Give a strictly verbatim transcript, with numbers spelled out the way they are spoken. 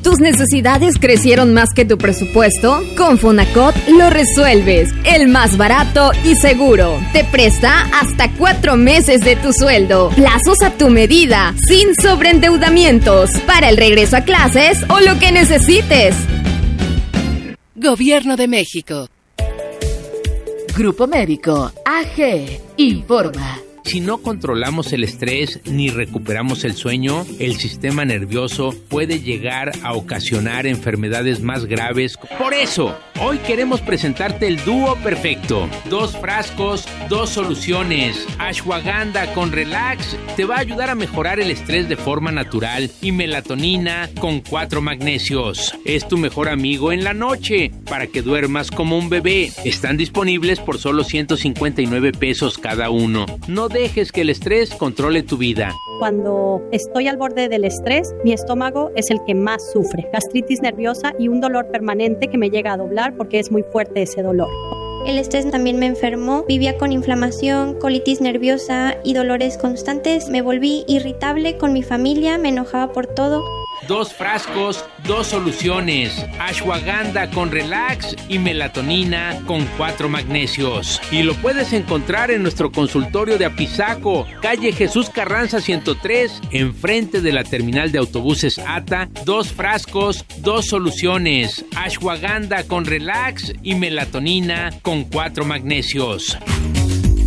¿Tus necesidades crecieron más que tu presupuesto? Con Fonacot lo resuelves. El más barato y seguro. Te presta hasta cuatro meses de tu sueldo. Plazos a tu medida, sin sobreendeudamientos. Para el regreso a clases o lo que necesites. Gobierno de México. Grupo Médico A G informa. Si no controlamos el estrés ni recuperamos el sueño, el sistema nervioso puede llegar a ocasionar enfermedades más graves. Por eso, hoy queremos presentarte el dúo perfecto. Dos frascos, dos soluciones. Ashwagandha con Relax te va a ayudar a mejorar el estrés de forma natural y melatonina con cuatro magnesios. Es tu mejor amigo en la noche para que duermas como un bebé. Están disponibles por solo ciento cincuenta y nueve pesos cada uno. No dejes que el estrés controle tu vida. Cuando estoy al borde del estrés, mi estómago es el que más sufre. Gastritis nerviosa y un dolor permanente que me llega a doblar porque es muy fuerte ese dolor. El estrés también me enfermó, vivía con inflamación, colitis nerviosa y dolores constantes. Me volví irritable con mi familia, me enojaba por todo. Dos frascos, dos soluciones. Ashwagandha con Relax y melatonina con cuatro magnesios. Y lo puedes encontrar en nuestro consultorio de Apizaco, calle Jesús Carranza ciento tres, enfrente de la terminal de autobuses A T A. Dos frascos, dos soluciones. Ashwagandha con Relax y melatonina con cuatro magnesios.